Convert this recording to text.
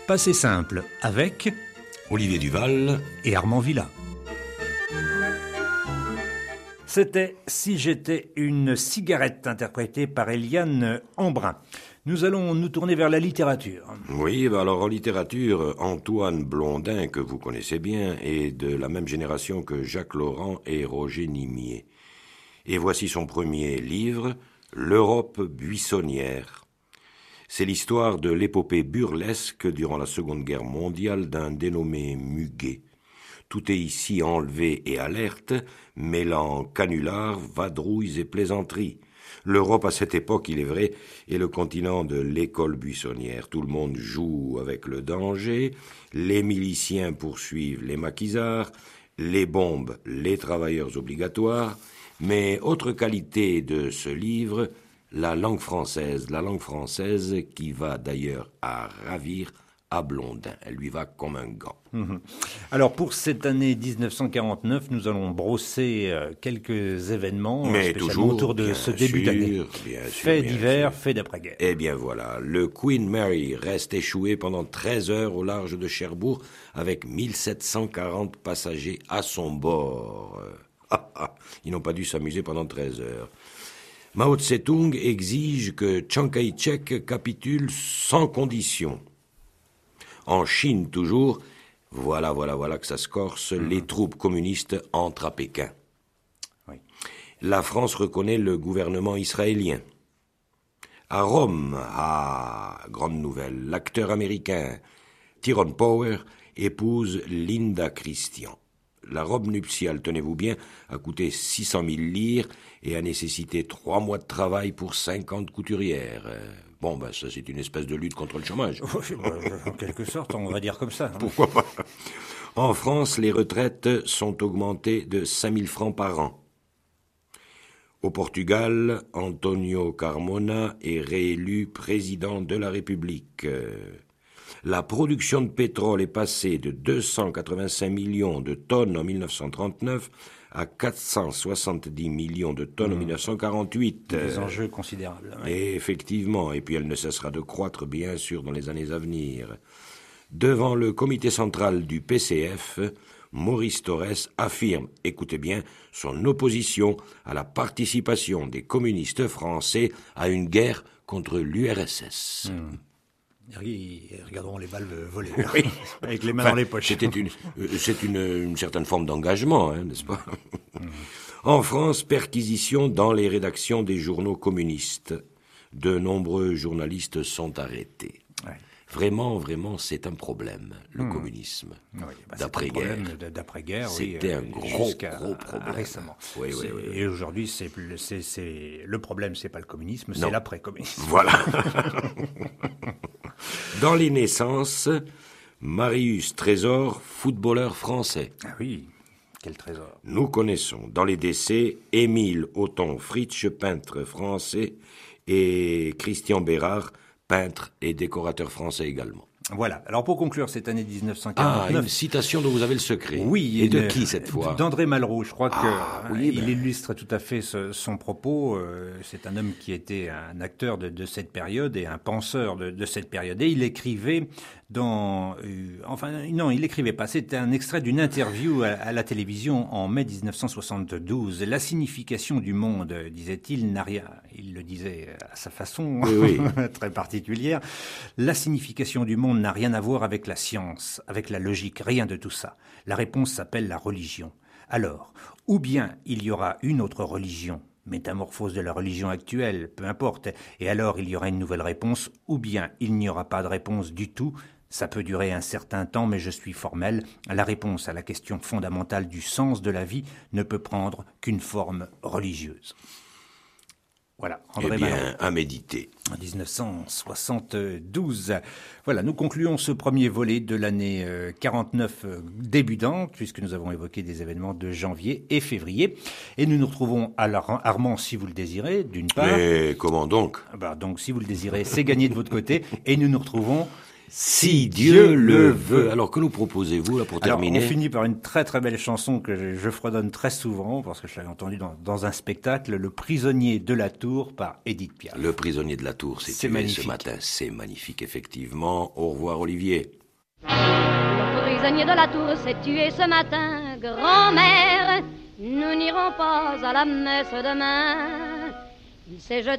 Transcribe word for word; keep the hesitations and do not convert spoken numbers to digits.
Passé simple avec Olivier Duval et Armand Villa. C'était « Si j'étais une cigarette » interprété par Éliane Embrun. Nous allons nous tourner vers la littérature. Oui, bah alors en littérature, Antoine Blondin, que vous connaissez bien, est de la même génération que Jacques Laurent et Roger Nimier. Et voici son premier livre, L'Europe buissonnière. C'est l'histoire de l'épopée burlesque durant la Seconde Guerre mondiale d'un dénommé Muguet. Tout est ici enlevé et alerte, mêlant canulars, vadrouilles et plaisanteries. L'Europe à cette époque, il est vrai, est le continent de l'école buissonnière. Tout le monde joue avec le danger, les miliciens poursuivent les maquisards, les bombes, les travailleurs obligatoires. Mais autre qualité de ce livre, la langue française. La langue française qui va d'ailleurs à ravir à Blondin. Elle lui va comme un gant. Mmh. Alors pour cette année dix-neuf cent quarante-neuf, nous allons brosser euh, quelques événements, Mais spécialement toujours, autour de ce début sûr, d'année. Faits divers, faits d'après-guerre. Eh bien voilà, le Queen Mary reste échoué pendant treize heures au large de Cherbourg avec mille sept cent quarante passagers à son bord. Ils n'ont pas dû s'amuser pendant treize heures. Mao Tse-tung exige que Chiang Kai-shek capitule sans condition. En Chine toujours, voilà, voilà, voilà que ça se corse, mmh. les troupes communistes entrent à Pékin. Oui. La France reconnaît le gouvernement israélien. À Rome, ah, grande nouvelle, l'acteur américain Tyrone Power épouse Linda Christian. La robe nuptiale, tenez-vous bien, a coûté six cent mille lire et a nécessité trois mois de travail pour cinquante couturières. Bon, ben ça c'est une espèce de lutte contre le chômage. En quelque sorte, on va dire comme ça. Hein. Pourquoi pas? En France, les retraites sont augmentées de cinq mille francs par an. Au Portugal, Antonio Carmona est réélu président de la République. La production de pétrole est passée de deux cent quatre-vingt-cinq millions de tonnes en mille neuf cent trente-neuf à quatre cent soixante-dix millions de tonnes mmh. en mille neuf cent quarante-huit. Des enjeux considérables. Oui. Et effectivement, et puis elle ne cessera de croître bien sûr dans les années à venir. Devant le comité central du P C F, Maurice Thorez affirme, écoutez bien, son opposition à la participation des communistes français à une guerre contre l'U R S S. Mmh. Regardons les balles voler, oui. avec les mains enfin, dans les poches. C'était une, c'est une, une certaine forme d'engagement, hein, n'est-ce pas? Mmh. En France, perquisition dans les rédactions des journaux communistes. De nombreux journalistes sont arrêtés. Ouais. Vraiment, vraiment, c'est un problème, le mmh. communisme. Oui, bah d'après-guerre. D'après-guerre, C'était oui, un gros, gros problème. Récemment. Oui, oui, oui, et aujourd'hui, c'est, c'est, c'est, le problème, c'est pas le communisme, c'est non. l'après-communisme. Voilà. Dans les naissances, Marius Trésor, footballeur français. Ah oui, quel trésor. Nous connaissons. Dans les décès, Émile Othon-Fritsch, peintre français, et Christian Bérard, peintre et décorateur français également. Voilà. Alors pour conclure cette année dix-neuf cent quarante-neuf... Ah, une citation dont vous avez le secret. Oui. Et une, de qui cette fois? D'André Malraux. Je crois ah, qu'il oui, ben... illustre tout à fait ce, son propos. C'est un homme qui était un acteur de, de cette période et un penseur de, de cette période. Et il écrivait dans... Euh, enfin, non, il écrivait pas. C'était un extrait d'une interview à, à la télévision en mai dix-neuf cent soixante-douze. La signification du monde, disait-il, n'a rien... Il le disait à sa façon oui, oui. très particulière. La signification du monde n'a rien à voir avec la science, avec la logique, rien de tout ça. La réponse s'appelle la religion. Alors, ou bien il y aura une autre religion, métamorphose de la religion actuelle, peu importe, et alors il y aura une nouvelle réponse, ou bien il n'y aura pas de réponse du tout. Ça peut durer un certain temps, mais je suis formel. La réponse à la question fondamentale du sens de la vie ne peut prendre qu'une forme religieuse. Voilà, André Eh bien, Malraux. à méditer. En dix-neuf cent soixante-douze. Voilà, nous concluons ce premier volet de l'année quarante-neuf débutante, puisque nous avons évoqué des événements de janvier et février. Et nous nous retrouvons à Armand, si vous le désirez, d'une part. Mais comment donc? Bah, donc, si vous le désirez, c'est gagné de votre côté. Et nous nous retrouvons... Si Dieu le veut. Alors, que nous proposez-vous là pour Alors, terminer? on finit par une très très belle chanson que je, je fredonne très souvent, parce que je l'avais entendue dans, dans un spectacle, Le prisonnier de la tour par Édith Piaf. Le prisonnier de la tour s'est tué magnifique. ce matin. C'est magnifique, effectivement. Au revoir, Olivier. Le prisonnier de la tour s'est tué ce matin. Grand-mère, nous n'irons pas à la messe demain. Il s'est jeté